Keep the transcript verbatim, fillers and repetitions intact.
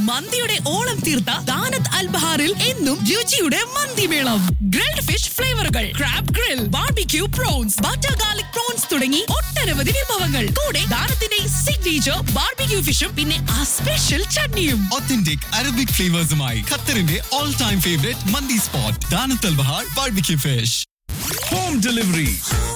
മന്തിയുടെ ഓളം തീർത്ത ദാനത്ത് അൽബഹാറിൽ എന്നും രുചിയുടെ മന്തിമേളം. Grilled fish ഫ്ലേവറുകൾ, crab grill, barbecue prawns, butter garlic prawns തുടങ്ങി ഒട്ടനവധി വിഭവങ്ങൾ. കൂടെ ദാനത്തിന്റെ സിഗ്നേച്ചർ ബാർബിക്യൂ ഫിഷും പിന്നെ ആ സ്പെഷ്യൽ ചട്നിയും. Authentic Arabic flavors-മായി ഖത്തറിന്റെ all time favorite മന്തി spot ദാനത്ത് Al Bahar barbecue fish. Home delivery